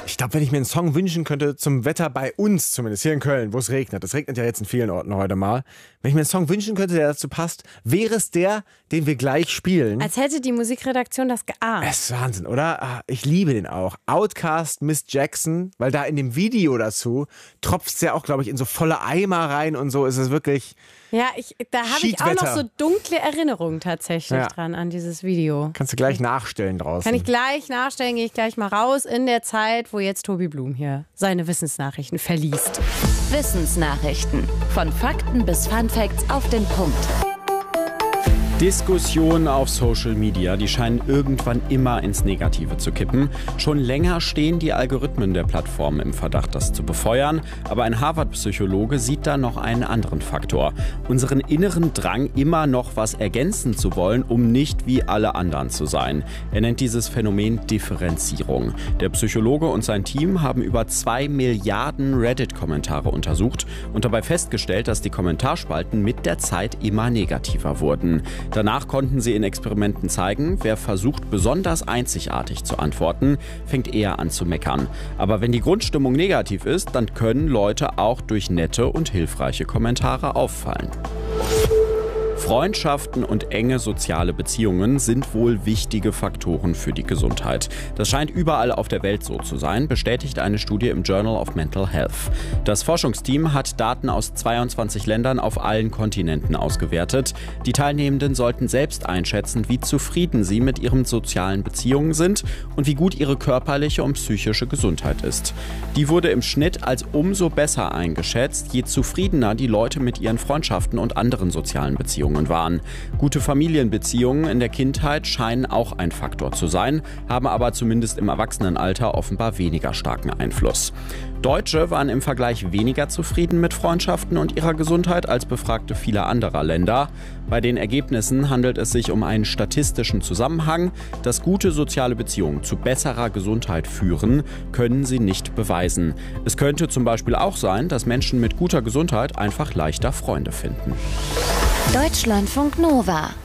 Ich glaube, wenn ich mir einen Song wünschen könnte zum Wetter bei uns, zumindest hier in Köln, wo es regnet, das regnet ja jetzt in vielen Orten heute mal, wenn ich mir einen Song wünschen könnte, der dazu passt, wäre es der, den wir gleich spielen. Als hätte die Musikredaktion das geahnt. Das ist Wahnsinn, oder? Ich liebe den auch. Outkast, Miss Jackson, weil da in dem Video dazu tropft es ja auch, glaube ich, in so volle Eimer rein und so ist es wirklich. Ja, da habe ich auch noch so dunkle Erinnerungen tatsächlich dran an dieses Video. Kannst du gleich nachstellen draußen. Kann ich gleich nachstellen, gehe ich gleich mal raus in der Zeit, wo jetzt Tobi Blum hier seine Wissensnachrichten verliest. Wissensnachrichten. Von Fakten bis Funfacts auf den Punkt. Diskussionen auf Social Media, die scheinen irgendwann immer ins Negative zu kippen. Schon länger stehen die Algorithmen der Plattformen im Verdacht, das zu befeuern. Aber ein Harvard-Psychologe sieht da noch einen anderen Faktor. Unseren inneren Drang, immer noch was ergänzen zu wollen, um nicht wie alle anderen zu sein. Er nennt dieses Phänomen Differenzierung. Der Psychologe und sein Team haben über 2 Milliarden Reddit-Kommentare untersucht und dabei festgestellt, dass die Kommentarspalten mit der Zeit immer negativer wurden. Danach konnten sie in Experimenten zeigen, wer versucht, besonders einzigartig zu antworten, fängt eher an zu meckern. Aber wenn die Grundstimmung negativ ist, dann können Leute auch durch nette und hilfreiche Kommentare auffallen. Freundschaften und enge soziale Beziehungen sind wohl wichtige Faktoren für die Gesundheit. Das scheint überall auf der Welt so zu sein, bestätigt eine Studie im Journal of Mental Health. Das Forschungsteam hat Daten aus 22 Ländern auf allen Kontinenten ausgewertet. Die Teilnehmenden sollten selbst einschätzen, wie zufrieden sie mit ihren sozialen Beziehungen sind und wie gut ihre körperliche und psychische Gesundheit ist. Die wurde im Schnitt als umso besser eingeschätzt, je zufriedener die Leute mit ihren Freundschaften und anderen sozialen Beziehungen waren. Gute Familienbeziehungen in der Kindheit scheinen auch ein Faktor zu sein, haben aber zumindest im Erwachsenenalter offenbar weniger starken Einfluss. Deutsche waren im Vergleich weniger zufrieden mit Freundschaften und ihrer Gesundheit als Befragte vieler anderer Länder. Bei den Ergebnissen handelt es sich um einen statistischen Zusammenhang. Dass gute soziale Beziehungen zu besserer Gesundheit führen, können sie nicht beweisen. Es könnte zum Beispiel auch sein, dass Menschen mit guter Gesundheit einfach leichter Freunde finden. Deutschlandfunk Nova